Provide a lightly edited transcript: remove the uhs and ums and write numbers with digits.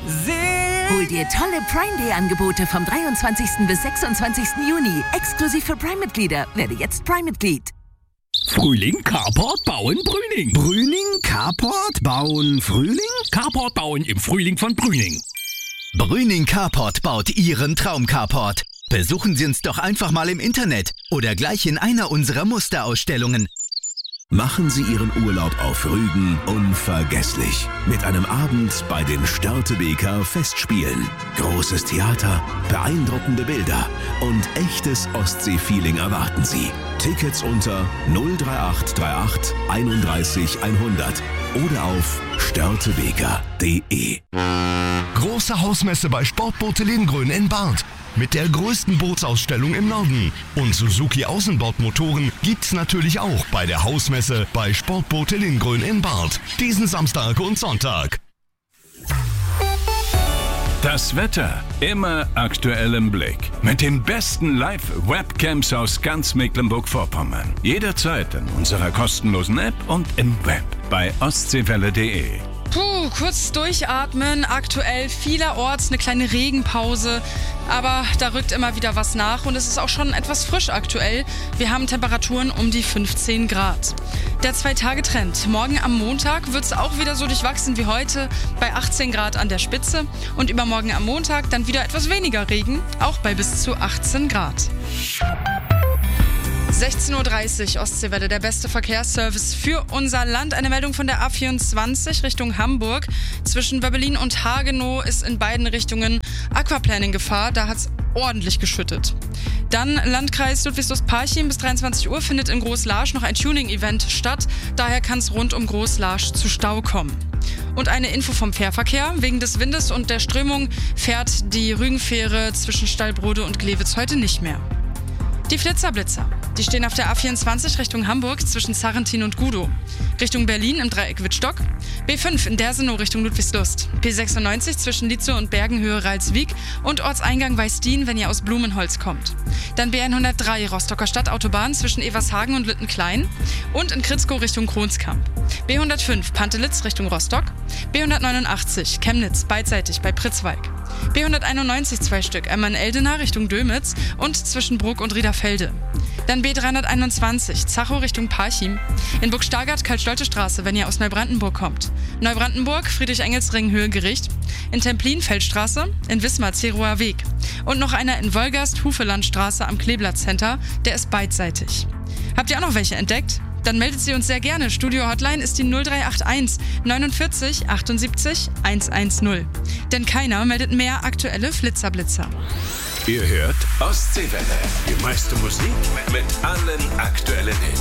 Hol dir tolle Prime Day Angebote vom 23. bis 26. Juni. Exklusiv für Prime-Mitglieder. Werde jetzt Prime-Mitglied. Frühling, Carport, Bauen, Brüning. Brüning, Carport, Bauen, Frühling? Carport bauen im Frühling von Brüning. Brüning Carport baut Ihren Traum-Carport. Besuchen Sie uns doch einfach mal im Internet oder gleich in einer unserer Musterausstellungen. Machen Sie Ihren Urlaub auf Rügen unvergesslich. Mit einem Abend bei den Störtebeker Festspielen. Großes Theater, beeindruckende Bilder und echtes Ostsee-Feeling erwarten Sie. Tickets unter 03838 31 100 oder auf störtebeker.de. Große Hausmesse bei Sportboote Lindgrün in Barth. Mit der größten Bootsausstellung im Norden. Und Suzuki Außenbordmotoren gibt's natürlich auch bei der Hausmesse bei Sportboote Lindgrün in Barth. Diesen Samstag und Sonntag. Das Wetter immer aktuell im Blick. Mit den besten Live-Webcams aus ganz Mecklenburg-Vorpommern. Jederzeit in unserer kostenlosen App und im Web bei ostseewelle.de. Kurz durchatmen. Aktuell vielerorts eine kleine Regenpause. Aber da rückt immer wieder was nach und es ist auch schon etwas frisch aktuell. Wir haben Temperaturen um die 15 Grad. Der 2-Tage-Trend. Morgen am Montag wird es auch wieder so durchwachsen wie heute bei 18 Grad an der Spitze. Und übermorgen am Montag dann wieder etwas weniger Regen, auch bei bis zu 18 Grad. 16.30 Uhr, Ostseewelle, der beste Verkehrsservice für unser Land. Eine Meldung von der A24 Richtung Hamburg. Zwischen Wöbbelin und Hagenow ist in beiden Richtungen Aquaplaning-Gefahr. Da hat es ordentlich geschüttet. Dann Landkreis Ludwigslust-Parchim. Bis 23 Uhr findet in Groß-Laasch noch ein Tuning-Event statt. Daher kann es rund um Groß-Laasch zu Stau kommen. Und eine Info vom Fährverkehr. Wegen des Windes und der Strömung fährt die Rügenfähre zwischen Stallbrode und Glewitz heute nicht mehr. Die Flitzer-Blitzer. Die stehen auf der A24 Richtung Hamburg zwischen Sarrentin und Gudow. Richtung Berlin im Dreieck Wittstock. B5 in Dersenow Richtung Ludwigslust. P96 zwischen Lietzow und Bergenhöhe Ralswiek und Ortseingang Weißdien, wenn ihr aus Blumenholz kommt. Dann B103 Rostocker Stadtautobahn zwischen Evershagen und Lüttenklein und in Kritzkow Richtung Kronskamp. B105 Pantelitz Richtung Rostock. B189 Chemnitz beidseitig bei Pritzwalk. B191 2 Stück Emmen-Eldena Richtung Dömitz und zwischen Bruck und Riederfelde. Dann B321 Zachow Richtung Parchim. In Burgstargard Karl-Stolte Straße, wenn ihr aus Neubrandenburg kommt. Neubrandenburg Friedrich-Engels-Ring Höhe Gericht. In Templin Feldstraße. In Wismar Zerower Weg. Und noch einer in Wolgast Hufelandstraße am Kleeblatt Center. Der ist beidseitig. Habt ihr auch noch welche entdeckt? Dann meldet sie uns sehr gerne. Studio-Hotline ist die 0381 49 78 110. Denn keiner meldet mehr aktuelle Flitzer-Blitzer. Ihr hört Ostseewelle. Die meiste Musik mit allen aktuellen Hits.